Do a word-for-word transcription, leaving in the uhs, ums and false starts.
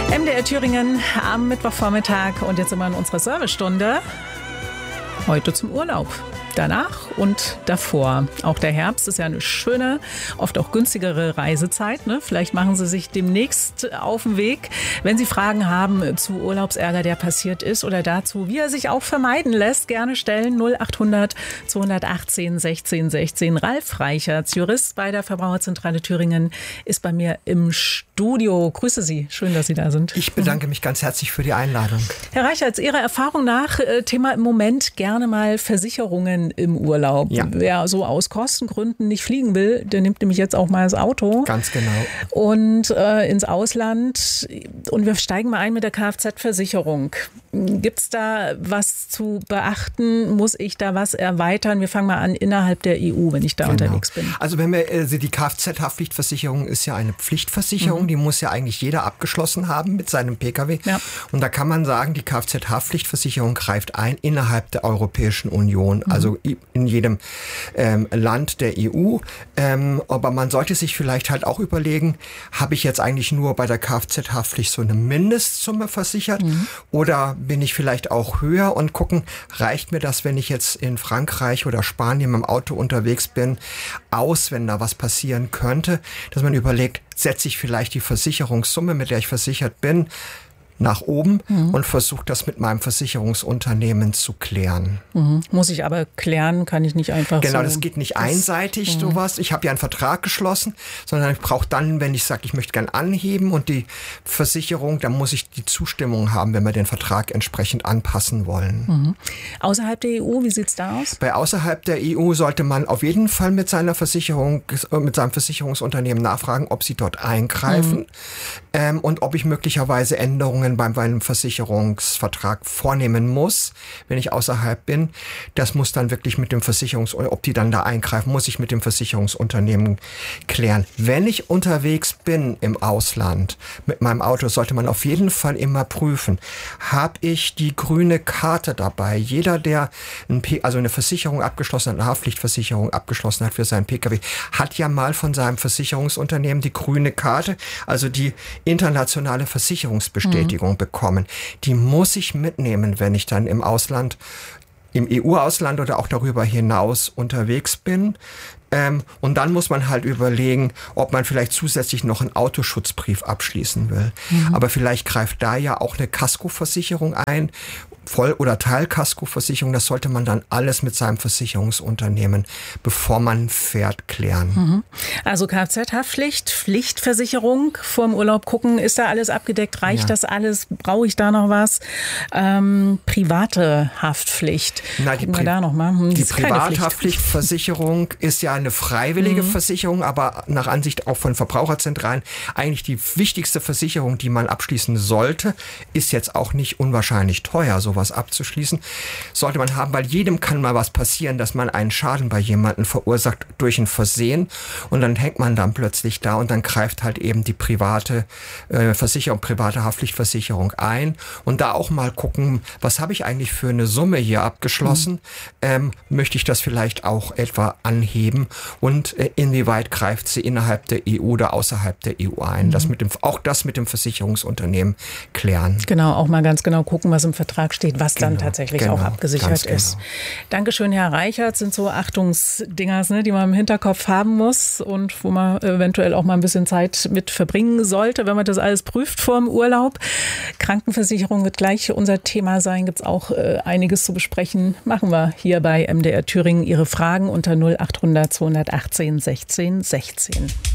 M D R Thüringen am Mittwochvormittag und jetzt sind wir in unserer Servicestunde. Heute zum Urlaub. Danach und davor. Auch der Herbst ist ja eine schöne, oft auch günstigere Reisezeit. Ne? Vielleicht machen Sie sich demnächst auf den Weg. Wenn Sie Fragen haben zu Urlaubsärger, der passiert ist oder dazu, wie er sich auch vermeiden lässt, gerne stellen. null acht hundert zweihundertachtzehn sechzehn sechzehn. Ralf Reichertz, Jurist bei der Verbraucherzentrale Thüringen, ist bei mir im Studio. Grüße Sie. Schön, dass Sie da sind. Ich bedanke mich ganz herzlich für die Einladung. Herr Reichertz, Ihrer Erfahrung nach, Thema im Moment gerne mal Versicherungen im Urlaub. Ja. Wer so aus Kostengründen nicht fliegen will, der nimmt nämlich jetzt auch mal das Auto. Ganz genau. Und äh, ins Ausland. Und wir steigen mal ein mit der Kfz-Versicherung. Gibt es da was zu beachten? Muss ich da was erweitern? Wir fangen mal an innerhalb der E U, wenn ich da genau. unterwegs bin. Also wenn wir, also die Kfz-Haftpflichtversicherung ist ja eine Pflichtversicherung. Mhm. Die muss ja eigentlich jeder abgeschlossen haben mit seinem Pkw. Ja. Und da kann man sagen, die Kfz-Haftpflichtversicherung greift ein innerhalb der Europäischen Union. Mhm. Also in jedem ähm, Land der E U. Ähm, aber man sollte sich vielleicht halt auch überlegen, habe ich jetzt eigentlich nur bei der Kfz-Haftpflicht so eine Mindestsumme versichert mhm. oder bin ich vielleicht auch höher und gucken, reicht mir das, wenn ich jetzt in Frankreich oder Spanien mit dem Auto unterwegs bin, aus, wenn da was passieren könnte, dass man überlegt, setze ich vielleicht die Versicherungssumme, mit der ich versichert bin, nach oben mhm. und versuche das mit meinem Versicherungsunternehmen zu klären. Mhm. Muss ich aber klären, kann ich nicht einfach Genau, so. das geht nicht das, einseitig, mhm. sowas. Ich habe ja einen Vertrag geschlossen, sondern ich brauche dann, wenn ich sage, ich möchte gern anheben und die Versicherung, dann muss ich die Zustimmung haben, wenn wir den Vertrag entsprechend anpassen wollen. Mhm. Außerhalb der E U, wie sieht's da aus? Bei außerhalb der E U sollte man auf jeden Fall mit seiner Versicherung, mit seinem Versicherungsunternehmen nachfragen, ob sie dort eingreifen mhm. ähm, und ob ich möglicherweise Änderungen beim meinem Versicherungsvertrag vornehmen muss, wenn ich außerhalb bin. Das muss dann wirklich mit dem Versicherungs- ob die dann da eingreifen, muss ich mit dem Versicherungsunternehmen klären. Wenn ich unterwegs bin im Ausland mit meinem Auto, sollte man auf jeden Fall immer prüfen, habe ich die grüne Karte dabei? Jeder, der ein P- also eine Versicherung abgeschlossen hat, eine Haftpflichtversicherung abgeschlossen hat für seinen Pkw, hat ja mal von seinem Versicherungsunternehmen die grüne Karte, also die internationale Versicherungsbestätigung mhm. bekommen. Die muss ich mitnehmen, wenn ich dann im Ausland, im E U-Ausland oder auch darüber hinaus unterwegs bin. Ähm, und dann muss man halt überlegen, ob man vielleicht zusätzlich noch einen Autoschutzbrief abschließen will. Mhm. Aber vielleicht greift da ja auch eine Kaskoversicherung ein, Voll- oder Teilkaskoversicherung. Das sollte man dann alles mit seinem Versicherungsunternehmen, bevor man fährt, klären. Mhm. Also Kfz-Haftpflicht, Pflichtversicherung, vorm Urlaub gucken, ist da alles abgedeckt? Reicht ja. das alles? Brauche ich da noch was? Ähm, private Haftpflicht. Na, die, Pri- da noch mal. Hm, die Privathaftpflichtversicherung ist ja eine freiwillige mhm. Versicherung, aber nach Ansicht auch von Verbraucherzentralen eigentlich die wichtigste Versicherung, die man abschließen sollte, ist jetzt auch nicht unwahrscheinlich teuer, sowas abzuschließen. Sollte man haben, weil jedem kann mal was passieren, dass man einen Schaden bei jemandem verursacht durch ein Versehen und dann hängt man dann plötzlich da und dann greift halt eben die private äh, Versicherung, private Haftpflichtversicherung ein und da auch mal gucken, was habe ich eigentlich für eine Summe hier abgeschlossen? Mhm. Ähm, möchte ich das vielleicht auch etwa anheben und äh, inwieweit greift sie innerhalb der E U oder außerhalb der E U ein? Mhm. Das mit dem, auch das mit dem Versicherungsunternehmen klären. Genau, auch mal ganz genau gucken, was im Vertrag steht, was genau, dann tatsächlich genau, auch abgesichert ist. Genau. Dankeschön, Herr Reichertz. Sind so Achtungsdingers, ne, die man im Hinterkopf haben muss und wo man eventuell auch mal ein bisschen Zeit mit verbringen sollte, wenn man das alles prüft vor dem Urlaub. Krankenversicherung wird gleich unser Thema sein. Gibt es auch äh, einiges zu besprechen. Machen wir hier bei M D R Thüringen. Ihre Fragen unter null acht hundert zweihundertachtzehn sechzehn sechzehn.